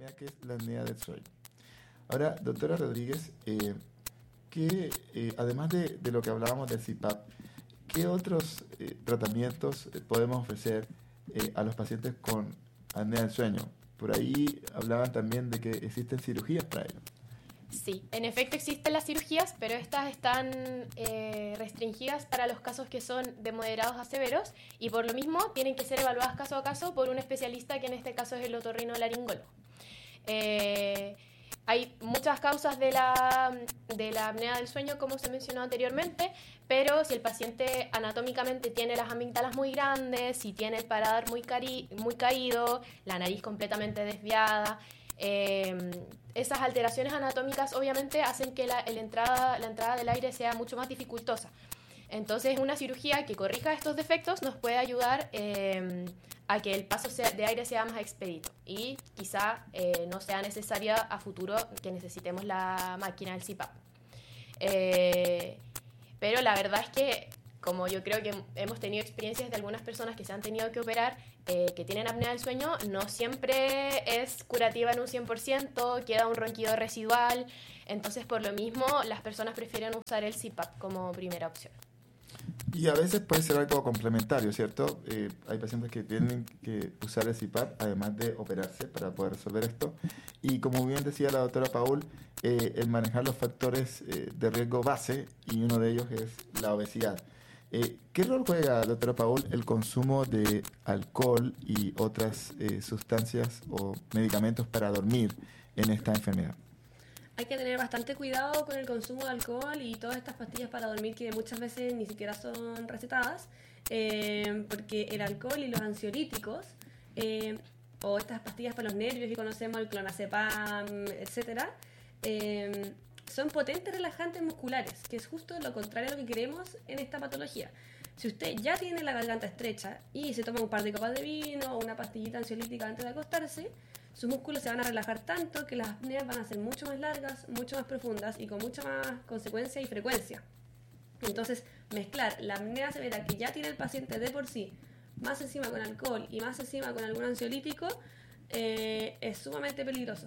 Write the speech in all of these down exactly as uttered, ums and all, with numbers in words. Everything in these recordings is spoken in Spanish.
enfermedad que es la apnea del sueño. Ahora, doctora Rodríguez, eh, ¿qué, eh, además de, de lo que hablábamos del C PAP, qué otros eh, tratamientos podemos ofrecer eh, a los pacientes con apnea del sueño? Por ahí hablaban también de que existen cirugías para ello. Sí, en efecto existen las cirugías, pero estas están eh, restringidas para los casos que son de moderados a severos y por lo mismo tienen que ser evaluadas caso a caso por un especialista que en este caso es el otorrinolaringólogo. Eh, hay muchas causas de la, de la apnea del sueño, como se mencionó anteriormente, pero si el paciente anatómicamente tiene las amígdalas muy grandes, si tiene el paladar muy, cari- muy caído, la nariz completamente desviada, Eh, esas alteraciones anatómicas obviamente hacen que la, el entrada, la entrada del aire sea mucho más dificultosa. Entonces una cirugía que corrija estos defectos nos puede ayudar eh, a que el paso sea, de aire sea más expedito y quizá eh, no sea necesaria a futuro que necesitemos la máquina del C PAP. Eh, pero la verdad es que, como yo creo que hemos tenido experiencias de algunas personas que se han tenido que operar, eh, que tienen apnea del sueño, no siempre es curativa en un cien por ciento, queda un ronquido residual, entonces por lo mismo las personas prefieren usar el C PAP como primera opción. Y a veces puede ser algo complementario, ¿cierto? Eh, hay pacientes que tienen que usar el C PAP además de operarse para poder resolver esto. Y como bien decía la doctora Paul, eh, el manejar los factores eh, de riesgo base, y uno de ellos es la obesidad. Eh, ¿Qué rol juega, doctora Paul, el consumo de alcohol y otras eh, sustancias o medicamentos para dormir en esta enfermedad? Hay que tener bastante cuidado con el consumo de alcohol y todas estas pastillas para dormir que muchas veces ni siquiera son recetadas, eh, porque el alcohol y los ansiolíticos, eh, o estas pastillas para los nervios que conocemos, el clonazepam, etcétera, eh, son potentes relajantes musculares, que es justo lo contrario a lo que queremos en esta patología. Si usted ya tiene la garganta estrecha y se toma un par de copas de vino o una pastillita ansiolítica antes de acostarse, sus músculos se van a relajar tanto que las apneas van a ser mucho más largas, mucho más profundas y con mucha más consecuencia y frecuencia. Entonces, mezclar la apnea severa que ya tiene el paciente de por sí, más encima con alcohol y más encima con algún ansiolítico, eh, es sumamente peligroso.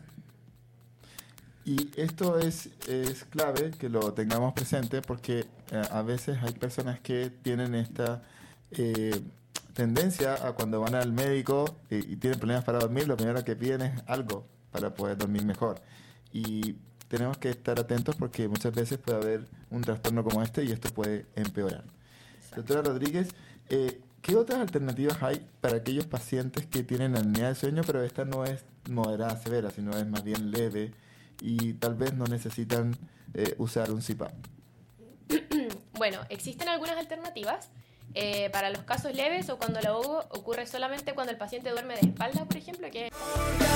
Y esto es, es clave que lo tengamos presente porque eh, a veces hay personas que tienen esta eh, tendencia a cuando van al médico eh, y tienen problemas para dormir, lo primero que piden es algo para poder dormir mejor. Y tenemos que estar atentos porque muchas veces puede haber un trastorno como este y esto puede empeorar. Exacto. Doctora Rodríguez, eh, ¿qué otras alternativas hay para aquellos pacientes que tienen apnea del sueño, pero esta no es moderada severa, sino es más bien leve y tal vez no necesitan eh, usar un C PAP? Bueno, existen algunas alternativas eh, para los casos leves o cuando el ahogo ocurre solamente cuando el paciente duerme de espalda, por ejemplo, que